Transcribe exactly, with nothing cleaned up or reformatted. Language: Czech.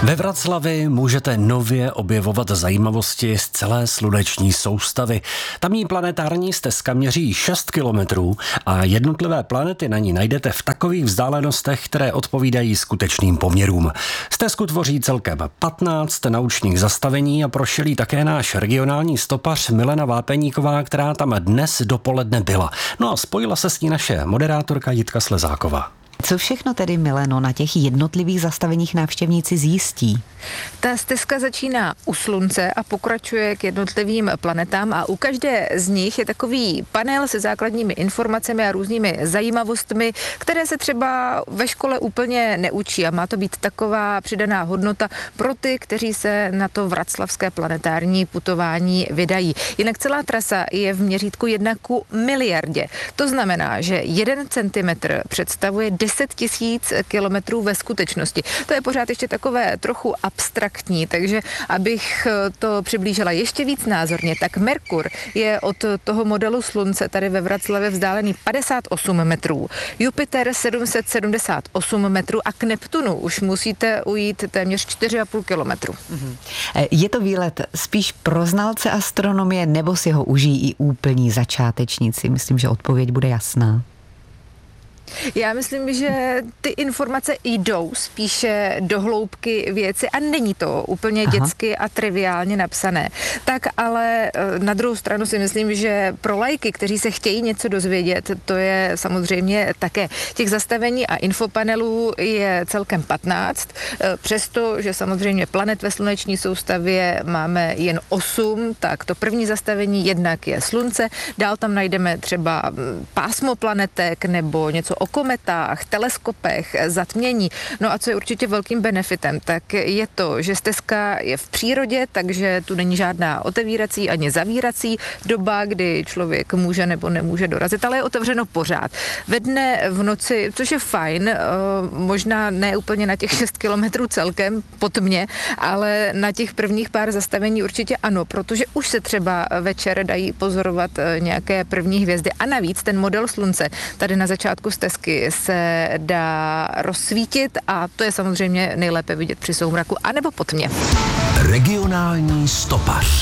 Ve Vraclavi můžete nově objevovat zajímavosti z celé sluneční soustavy. Tamní planetární stezka měří šest kilometrů a jednotlivé planety na ní najdete v takových vzdálenostech, které odpovídají skutečným poměrům. Stezku tvoří celkem patnáct naučních zastavení a prošelí také náš regionální stopař Milena Vápeníková, která tam dnes dopoledne byla. No a spojila se s ní naše moderátorka Jitka Slezáková. Co všechno tedy, Mileno, na těch jednotlivých zastaveních návštěvníci zjistí? Ta stezka začíná u Slunce a pokračuje k jednotlivým planetám a u každé z nich je takový panel se základními informacemi a různými zajímavostmi, které se třeba ve škole úplně neučí a má to být taková přidaná hodnota pro ty, kteří se na to vraclavské planetární putování vydají. Jinak celá trasa je v měřítku jedna ku miliardě. To znamená, že jeden centimetr představuje deset tisíc kilometrů ve skutečnosti. To je pořád ještě takové trochu abstraktní, takže abych to přiblížila ještě víc názorně, tak Merkur je od toho modelu Slunce tady ve Vraclavě vzdálený padesát osm metrů, Jupiter sedm set sedmdesát osm metrů a k Neptunu už musíte ujít téměř čtyři a půl kilometru. Je to výlet spíš pro znalce astronomie, nebo si ho užijí i úplní začátečníci? Myslím, že odpověď bude jasná. Já myslím, že ty informace jdou spíše do hloubky věci a není to úplně Aha. dětsky a triviálně napsané. Tak ale na druhou stranu si myslím, že pro laiky, kteří se chtějí něco dozvědět, to je samozřejmě také. Těch zastavení a infopanelů je celkem patnáct, přesto, že samozřejmě planet ve sluneční soustavě máme jen osm, tak to první zastavení jednak je Slunce, dál tam najdeme třeba pásmo planetek nebo něco o kometách, teleskopech, zatmění. No a co je určitě velkým benefitem, tak je to, že stezka je v přírodě, takže tu není žádná otevírací ani zavírací doba, kdy člověk může nebo nemůže dorazit, ale je otevřeno pořád. Ve dne, v noci, což je fajn, možná ne úplně na těch šest kilometrů celkem pod mě, ale na těch prvních pár zastavení určitě ano, protože už se třeba večer dají pozorovat nějaké první hvězdy a navíc ten model Slunce tady na začátku stezky se dá rozsvítit a to je samozřejmě nejlépe vidět při soumraku anebo pod tmě. Regionální stopař.